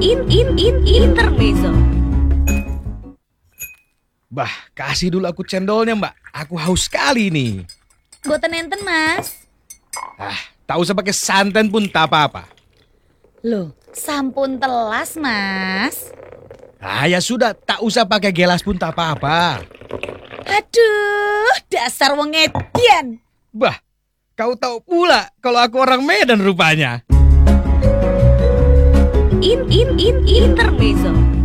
Intermezzo. Bah, kasih dulu aku cendolnya, Mbak. Aku haus sekali nih. Boten enten, Mas. Tak usah pakai santan pun tak apa-apa. Loh, sampun telas, Mas. Ya sudah, tak usah pakai gelas pun tak apa-apa. Aduh, dasar wong edian. Bah, kau tahu pula kalau aku orang Medan rupanya. Intermezzo.